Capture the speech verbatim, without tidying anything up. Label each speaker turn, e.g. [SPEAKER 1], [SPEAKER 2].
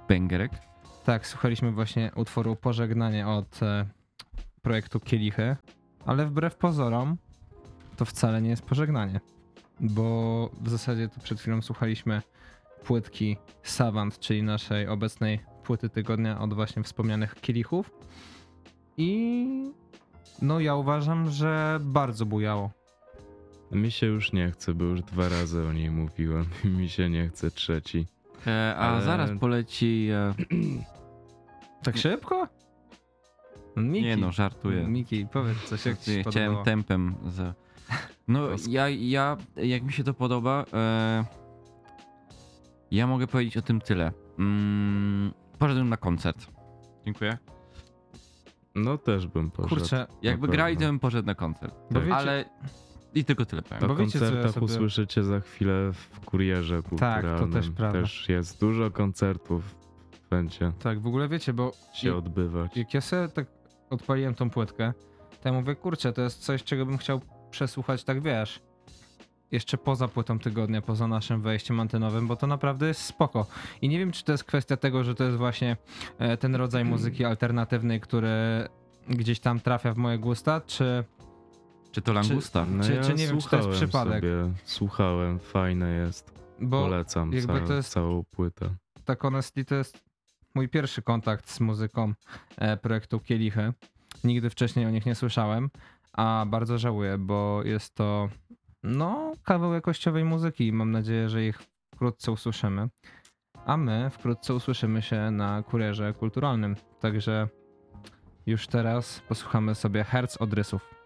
[SPEAKER 1] Bęgerek.
[SPEAKER 2] Tak, słuchaliśmy właśnie utworu Pożegnanie od e, projektu Kielichy, ale wbrew pozorom to wcale nie jest pożegnanie, bo w zasadzie to przed chwilą słuchaliśmy płytki Savant, czyli naszej obecnej płyty tygodnia od właśnie wspomnianych Kielichów i no ja uważam, że bardzo bujało.
[SPEAKER 3] Mi się już nie chce, bo już dwa razy o niej mówiłem. Mi się nie chce trzeci.
[SPEAKER 1] E, a
[SPEAKER 3] Ale-
[SPEAKER 1] zaraz poleci... E,
[SPEAKER 2] Tak szybko? Miki,
[SPEAKER 1] nie no, żartuję.
[SPEAKER 2] Miki, powiedz coś, jak ci się
[SPEAKER 1] Chciałem
[SPEAKER 2] podobało.
[SPEAKER 1] tempem. Za... No
[SPEAKER 3] Kostka.
[SPEAKER 1] ja, ja, jak mi się to podoba, e, ja mogę powiedzieć o tym tyle. Mm, poszedłem na koncert. Dziękuję.
[SPEAKER 3] No też bym poszedł.
[SPEAKER 2] Kurczę,
[SPEAKER 1] Jakby
[SPEAKER 3] Na
[SPEAKER 1] grali, to
[SPEAKER 3] pewno.
[SPEAKER 1] bym poszedł na koncert.
[SPEAKER 2] Bo wiecie-
[SPEAKER 1] Ale i tylko tyle
[SPEAKER 3] O
[SPEAKER 1] powiem.
[SPEAKER 2] Bo wiecie, co ja
[SPEAKER 3] koncertach
[SPEAKER 2] sobie-
[SPEAKER 3] usłyszycie za chwilę w kurierze kulturalnym.
[SPEAKER 2] też prawda.
[SPEAKER 3] Też jest dużo koncertów będzie
[SPEAKER 2] tak, w ogóle wiecie, bo
[SPEAKER 3] się
[SPEAKER 2] I-
[SPEAKER 3] odbywać.
[SPEAKER 2] jak ja sobie tak odpaliłem tą płytkę, to ja mówię, kurczę, to jest coś, czego bym chciał przesłuchać, tak wiesz, jeszcze poza płytą tygodnia, poza naszym wejściem antynowym, bo to naprawdę jest spoko. I nie wiem, czy to jest kwestia tego, że to jest właśnie e, ten rodzaj muzyki alternatywnej, który gdzieś tam trafia w moje gusta, czy...
[SPEAKER 1] Czy to langusta?
[SPEAKER 3] No
[SPEAKER 2] czy-
[SPEAKER 3] ja
[SPEAKER 2] czy nie wiem, czy to jest
[SPEAKER 3] słuchałem
[SPEAKER 2] przypadek?
[SPEAKER 3] Sobie, słuchałem, fajne jest.
[SPEAKER 2] Bo
[SPEAKER 3] Polecam
[SPEAKER 2] jakby
[SPEAKER 3] ca-
[SPEAKER 2] to jest-
[SPEAKER 3] całą płytę.
[SPEAKER 2] tak honestly to jest mój pierwszy kontakt z muzyką e, projektu Kielichy. Nigdy wcześniej o nich nie słyszałem, a bardzo żałuję, bo jest to no kawał jakościowej muzyki i mam nadzieję, że ich wkrótce usłyszymy. A my wkrótce usłyszymy się na kurierze kulturalnym. Także już teraz posłuchamy sobie Herc Odrysów.